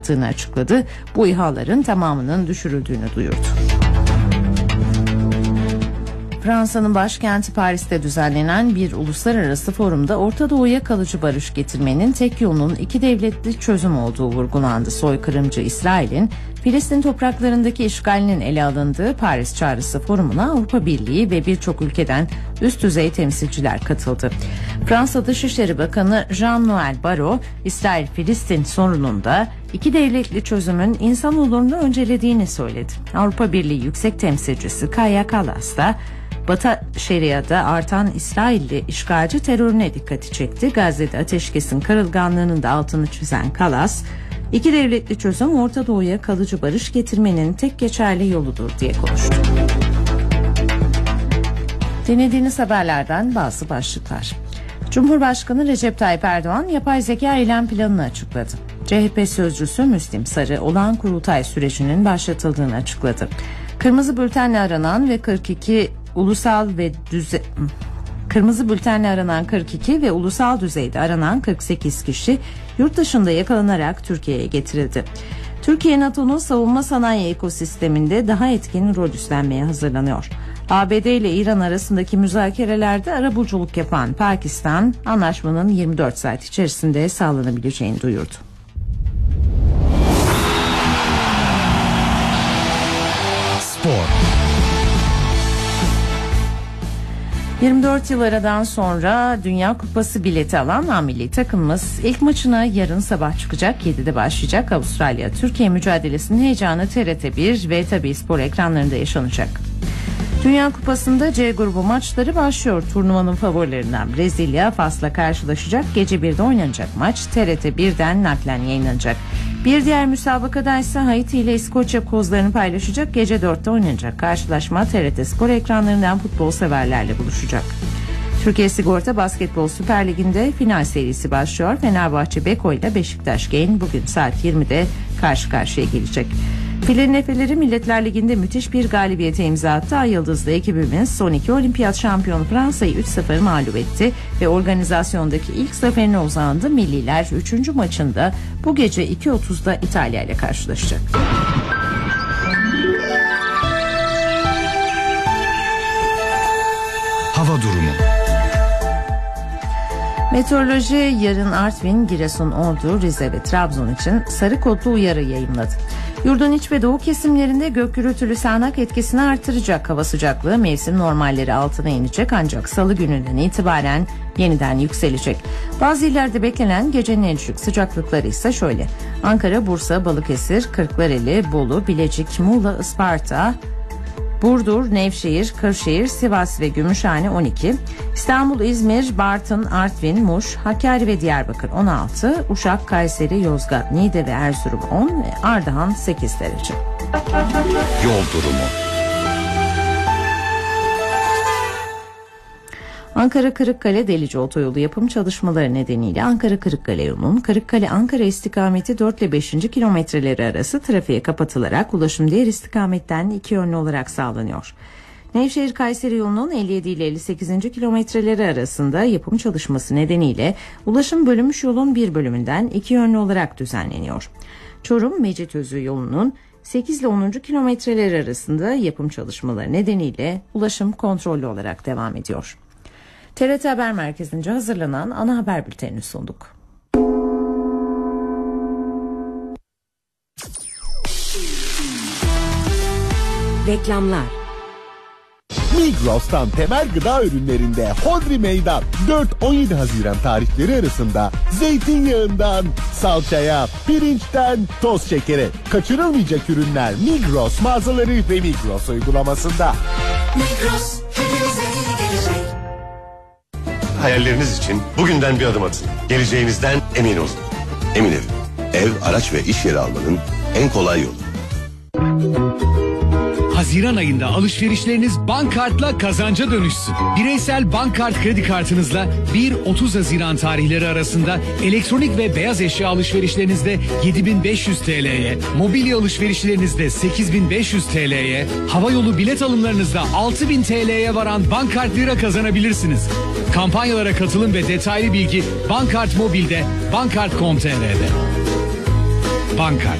açıkladı. Bu İHA'ların tamamının düşürüldüğünü duyurdu. Fransa'nın başkenti Paris'te düzenlenen bir uluslararası forumda Orta Doğu'ya kalıcı barış getirmenin tek yolunun iki devletli çözüm olduğu vurgulandı. Soykırımcı İsrail'in Filistin topraklarındaki işgalinin ele alındığı Paris Çağrısı Forumu'na Avrupa Birliği ve birçok ülkeden üst düzey temsilciler katıldı. Fransa Dışişleri Bakanı Jean-Noël Barrot, İsrail-Filistin sorununda iki devletli çözümün insanoğlunu öncelediğini söyledi. Avrupa Birliği Yüksek Temsilcisi Kaja Kallas da Batı Şeria'da artan İsrailli işgalci terörüne dikkati çekti. Gazze'de ateşkesin kırılganlığının da altını çizen Kallas, İki devletli çözüm Orta Doğu'ya kalıcı barış getirmenin tek geçerli yoludur diye konuştu. Dinlediğiniz haberlerden bazı başlıklar. Cumhurbaşkanı Recep Tayyip Erdoğan yapay zeka eylem planını açıkladı. CHP sözcüsü Müslim Sarı olağan kurultay sürecinin başlatıldığını açıkladı. Kırmızı bültenle aranan ve 42 Kırmızı bültenle aranan 42 ve ulusal düzeyde aranan 48 kişi yurt dışında yakalanarak Türkiye'ye getirildi. Türkiye NATO'nun savunma sanayi ekosisteminde daha etkin rol üstlenmeye hazırlanıyor. ABD ile İran arasındaki müzakerelerde arabuluculuk yapan Pakistan, anlaşmanın 24 saat içerisinde sağlanabileceğini duyurdu. Spor. 24 yıl aradan sonra Dünya Kupası bileti alan A-Milli takımımız ilk maçına yarın sabah çıkacak. 7'de başlayacak Avustralya-Türkiye mücadelesinin heyecanı TRT1 ve tabii spor ekranlarında yaşanacak. Dünya Kupası'nda C grubu maçları başlıyor. Turnuvanın favorilerinden Brezilya Fas'la karşılaşacak. Gece 1'de oynanacak maç TRT1'den naklen yayınlanacak. Bir diğer müsabakada ise Haiti ile İskoçya kozlarını paylaşacak. Gece 4'te oynanacak karşılaşma TRT Spor ekranlarından futbol severlerle buluşacak. Türkiye Sigorta Basketbol Süper Ligi'nde final serisi başlıyor. Fenerbahçe Beko ile Beşiktaş Gain bugün saat 20'de karşı karşıya gelecek. Filenin Efeleri Milletler Ligi'nde müthiş bir galibiyete imza attı. Ay Yıldızlı ekibimiz son iki olimpiyat şampiyonu Fransa'yı 3-0 mağlup etti ve organizasyondaki ilk zaferine uzandı. Milliler 3. maçında bu gece 2.30'da İtalya ile karşılaşacak. Hava durumu. Meteoroloji yarın Artvin, Giresun, Ordu, Rize ve Trabzon için sarı kodlu uyarı yayımladı. Yurdun iç ve doğu kesimlerinde gök gürültülü sağanak etkisini artıracak. Hava sıcaklığı mevsim normalleri altına inecek ancak salı gününden itibaren yeniden yükselecek. Bazı illerde beklenen gecenin en düşük sıcaklıkları ise şöyle: Ankara, Bursa, Balıkesir, Kırklareli, Bolu, Bilecik, Muğla, Isparta, Burdur, Nevşehir, Kırşehir, Sivas ve Gümüşhane 12, İstanbul, İzmir, Bartın, Artvin, Muş, Hakkari ve Diyarbakır 16, Uşak, Kayseri, Yozgat, Niğde ve Erzurum 10 ve Ardahan 8 derece. Yol durumu. Ankara-Kırıkkale Delice Otoyolu yapım çalışmaları nedeniyle Ankara-Kırıkkale yolunun Kırıkkale-Ankara istikametı 4 ile 5. kilometreleri arası trafiğe kapatılarak ulaşım diğer istikametten iki yönlü olarak sağlanıyor. Nevşehir-Kayseri yolunun 57 ile 58. kilometreleri arasında yapım çalışması nedeniyle ulaşım bölünmüş yolun bir bölümünden iki yönlü olarak düzenleniyor. Çorum-Mecitözü yolunun 8 ile 10. kilometreleri arasında yapım çalışmaları nedeniyle ulaşım kontrollü olarak devam ediyor. TRT Haber Merkezi'nce hazırlanan ana haber bültenini sunduk. Reklamlar. Migros'tan temel gıda ürünlerinde Hodri Meydan 4-17 Haziran tarihleri arasında zeytinyağından salçaya, pirinçten toz şekere kaçırılmayacak ürünler Migros mağazaları ve Migros uygulamasında. Migros hepimize iyi gelecek. Hayalleriniz için bugünden bir adım atın. Geleceğinizden emin olun. Emin Ev, araç ve iş yeri almanın en kolay yolu. Haziran ayında alışverişleriniz Bankkart'la kazanca dönüşsün. Bireysel Bankkart kredi kartınızla 1-30 Haziran tarihleri arasında elektronik ve beyaz eşya alışverişlerinizde 7.500 TL'ye, mobilya alışverişlerinizde 8.500 TL'ye, havayolu bilet alımlarınızda 6.000 TL'ye varan Bankkart lira kazanabilirsiniz. Kampanyalara katılım ve detaylı bilgi Bankkart Mobil'de, bankkart.com.tr'de. Bankart.